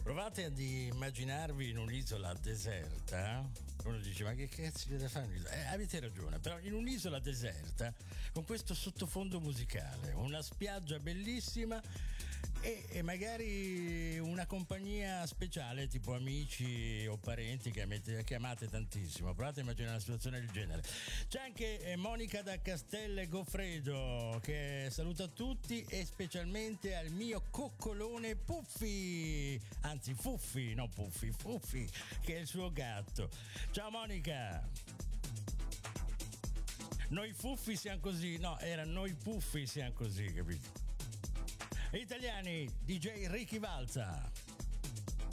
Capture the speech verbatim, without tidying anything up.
Provate ad immaginarvi in un'isola deserta. Uno dice: ma che cazzo deve fare? Eh, avete ragione, però in un'isola deserta con questo sottofondo musicale, una spiaggia bellissima e, e magari una compagnia speciale tipo amici o parenti che, amete, che amate tantissimo. Provate a immaginare una situazione del genere. C'è anche eh, Monica da Castelle Goffredo che saluta tutti e specialmente al mio coccolone Puffi, anzi Fuffi, no Puffi, Fuffi, che è il suo gatto. Ciao Monica. Noi Fuffi siamo così, no, era noi Puffi siamo così, capito? Italiani, D J Ricky Valza.